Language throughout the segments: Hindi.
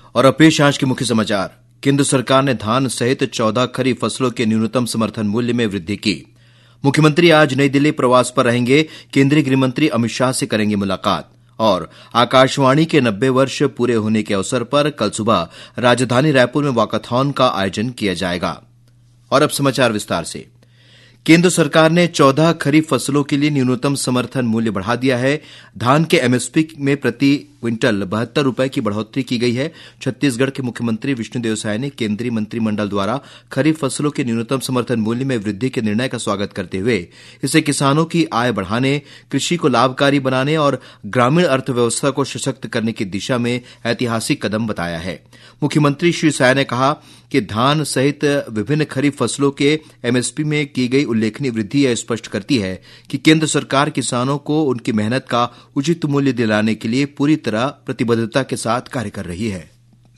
और अब पेश आज के मुख्य समाचार। केंद्र सरकार ने धान सहित 14 खरीफ फसलों के न्यूनतम समर्थन मूल्य में वृद्धि की। मुख्यमंत्री आज नई दिल्ली प्रवास पर रहेंगे। केंद्रीय गृहमंत्री अमित शाह से करेंगे मुलाकात। और आकाशवाणी के 90 वर्ष पूरे होने के अवसर पर कल सुबह राजधानी रायपुर में वॉकाथॉन का आयोजन किया जाएगा। और अब समाचार विस्तार से। केंद्र सरकार ने 14 खरीफ फसलों के लिए न्यूनतम समर्थन मूल्य बढ़ा दिया है। धान के एमएसपी में प्रति क्विंटल 72 रुपए की बढ़ोतरी की गई है। छत्तीसगढ़ के मुख्यमंत्री विष्णुदेव साय ने केंद्रीय मंत्रिमंडल द्वारा खरीफ फसलों के न्यूनतम समर्थन मूल्य में वृद्धि के निर्णय का स्वागत करते हुए इसे किसानों की आय बढ़ाने, कृषि को लाभकारी बनाने और ग्रामीण अर्थव्यवस्था को सशक्त करने की दिशा में ऐतिहासिक कदम बताया है। मुख्यमंत्री श्री साय ने कहा कि धान सहित विभिन्न खरीफ फसलों के एमएसपी में की गई उल्लेखनीय वृद्धि यह स्पष्ट करती है कि केंद्र सरकार किसानों को उनकी मेहनत का उचित मूल्य दिलाने के लिए पूरी तरह प्रतिबद्धता के साथ कार्य कर रही है।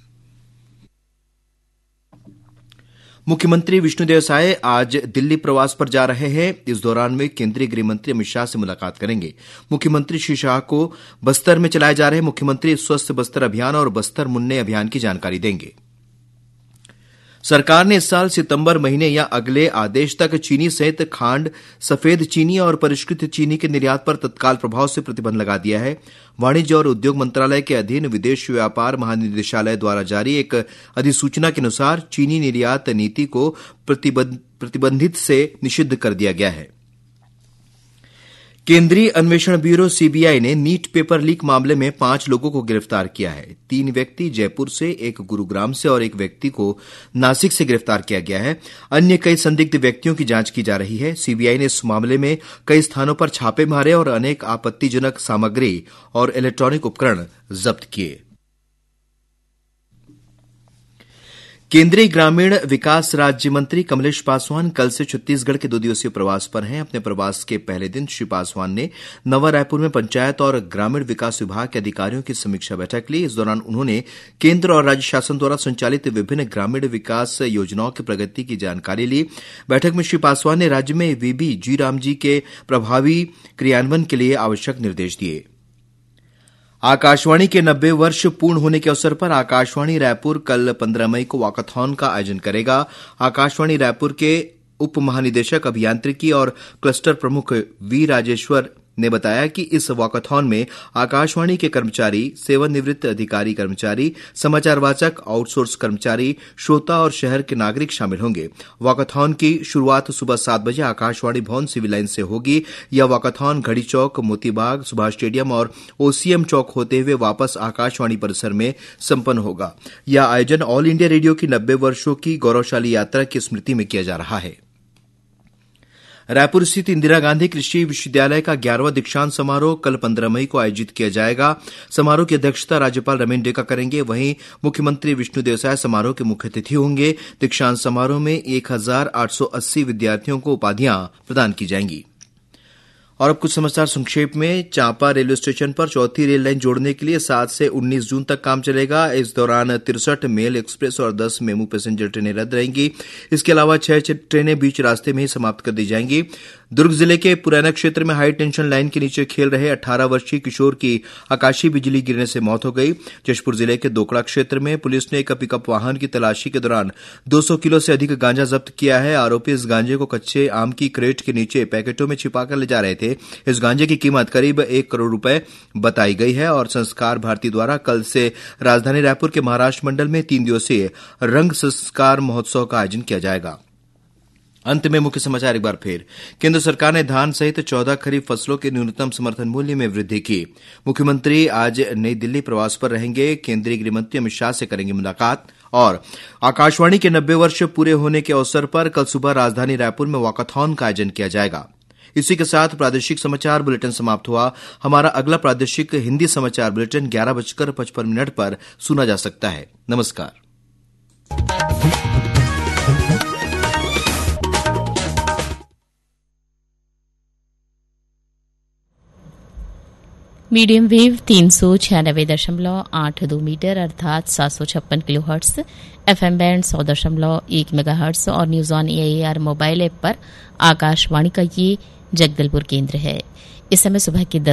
मुख्यमंत्री विष्णुदेव साय आज दिल्ली प्रवास पर जा रहे हैं। इस दौरान वे केंद्रीय गृहमंत्री अमित शाह से मुलाकात करेंगे। मुख्यमंत्री श्री शाह को बस्तर में चलाए जा रहे मुख्यमंत्री स्वस्थ बस्तर अभियान और बस्तर मुन्ने अभियान की जानकारी देंगे। सरकार ने इस साल सितंबर महीने या अगले आदेश तक चीनी सहित खांड, सफेद चीनी और परिष्कृत चीनी के निर्यात पर तत्काल प्रभाव से प्रतिबंध लगा दिया है। वाणिज्य और उद्योग मंत्रालय के अधीन विदेश व्यापार महानिदेशालय द्वारा जारी एक अधिसूचना के अनुसार चीनी निर्यात नीति को प्रतिबंधित से निषिद्ध कर दिया गया है। केंद्रीय अन्वेषण ब्यूरो सीबीआई ने नीट पेपर लीक मामले में 5 लोगों को गिरफ्तार किया है। 3 व्यक्ति जयपुर से, 1 गुरुग्राम से और 1 व्यक्ति को नासिक से गिरफ्तार किया गया है। अन्य कई संदिग्ध व्यक्तियों की जांच की जा रही है। सीबीआई ने इस मामले में कई स्थानों पर छापे मारे और अनेक आपत्तिजनक सामग्री और इलेक्ट्रॉनिक उपकरण जब्त किए। केंद्रीय ग्रामीण विकास राज्य मंत्री कमलेश पासवान कल से छत्तीसगढ़ के 2 दिवसीय प्रवास पर हैं। अपने प्रवास के पहले दिन श्री पासवान ने नवा रायपुर में पंचायत और ग्रामीण विकास विभाग के अधिकारियों की समीक्षा बैठक ली। इस दौरान उन्होंने केंद्र और राज्य शासन द्वारा संचालित विभिन्न ग्रामीण विकास योजनाओं की प्रगति की जानकारी ली। बैठक में श्री पासवान ने राज्य में वीबी जी राम जी के प्रभावी क्रियान्वयन के लिए आवश्यक निर्देश दिए। आकाशवाणी के 90 वर्ष पूर्ण होने के अवसर पर आकाशवाणी रायपुर कल 15 मई को वॉकाथॉन का आयोजन करेगा। आकाशवाणी रायपुर के उप महानिदेशक अभियांत्रिकी और क्लस्टर प्रमुख वी राजेश्वर ने बताया कि इस वॉकाथॉन में आकाशवाणी के कर्मचारी, सेवानिवृत्त अधिकारी कर्मचारी, समाचार वाचक, आउटसोर्स कर्मचारी, श्रोता और शहर के नागरिक शामिल होंगे। वॉकाथॉन की शुरुआत सुबह 7 बजे आकाशवाणी भवन सिविल लाइन से होगी। यह वॉकाथॉन घड़ी चौक, मोतीबाग, सुभाष स्टेडियम और ओसीएम चौक होते हुए वापस आकाशवाणी परिसर में संपन्न होगा। यह आयोजन ऑल इंडिया रेडियो की 90 वर्षों की गौरवशाली यात्रा की स्मृति में किया जा रहा है। रायपुर स्थित इंदिरा गांधी कृषि विश्वविद्यालय का 11वां दीक्षांत समारोह कल 15 मई को आयोजित किया जाएगा। समारोह की अध्यक्षता राज्यपाल रमेश डेका करेंगे। वहीं मुख्यमंत्री विष्णुदेव साय समारोह के मुख्य अतिथि होंगे। दीक्षांत समारोह में 1880 विद्यार्थियों को उपाधियां प्रदान की जाएंगी। और अब कुछ समाचार संक्षेप में। चांपा रेलवे स्टेशन पर 4थी रेल लाइन जोड़ने के लिए 7 से 19 जून तक काम चलेगा। इस दौरान 63 मेल एक्सप्रेस और 10 मेमू पैसेंजर ट्रेनें रद्द रहेंगी। इसके अलावा 6 ट्रेनें बीच रास्ते में ही समाप्त कर दी जाएंगी। दुर्ग जिले के पुरैना क्षेत्र में हाई टेंशन लाइन के नीचे खेल रहे 18 वर्षीय किशोर की आकाशीय बिजली गिरने से मौत हो गई। जशपुर जिले के दोकड़ा क्षेत्र में पुलिस ने एक पिकअप वाहन की तलाशी के दौरान 200 किलो से अधिक गांजा जब्त किया है। आरोपी इस गांजे को कच्चे आम की क्रेट के नीचे पैकेटों में छिपाकर ले जा रहे थे। इस गांजे की कीमत करीब 1 करोड़ रुपए बताई गई है। और संस्कार भारती द्वारा कल से राजधानी रायपुर के महाराष्ट्र मंडल में 3 दिवसीय रंग संस्कार महोत्सव का आयोजन किया जाएगा। अंत में मुख्य समाचार एक बार फिर। केंद्र सरकार ने धान सहित 14 खरीफ फसलों के न्यूनतम समर्थन मूल्य में वृद्धि की। मुख्यमंत्री आज नई दिल्ली प्रवास पर रहेंगे। केंद्रीय गृहमंत्री अमित शाह से करेंगे मुलाकात। और आकाशवाणी के 90 वर्ष पूरे होने के अवसर पर कल सुबह राजधानी रायपुर में वॉकाथॉन का आयोजन किया जाएगा। इसी के साथ प्रादेशिक समाचार बुलेटिन समाप्त हुआ। हमारा अगला प्रादेशिक हिंदी समाचार बुलेटिन 11:55 पर सुना जा सकता है। नमस्कार। मीडियम वेव 396.82 मीटर अर्थात 756 किलोहर्ट्ज, एफएम बैंड 100.1 मेगाहर्ट्ज और news on AIR mobile app पर आकाशवाणी का ये जगदलपुर केंद्र है। इस समय सुबह के